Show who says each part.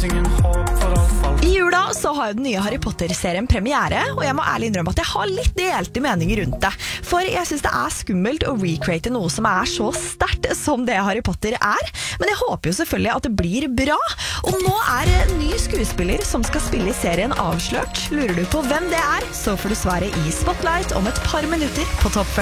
Speaker 1: I jula så har jo den nye Harry Potter-serien premiere, og jeg må ærlig innrømme at jeg har litt delte meninger rundt det. For jeg synes det skummelt å recreate noe som så sterkt som det Harry Potter men jeg håper jo selvfølgelig at det blir bra. Og nå en ny skuespiller som skal spille i serien avslørt. Lurer du på hvem det så får du svaret i Spotlight om et par minutter på Topp 40.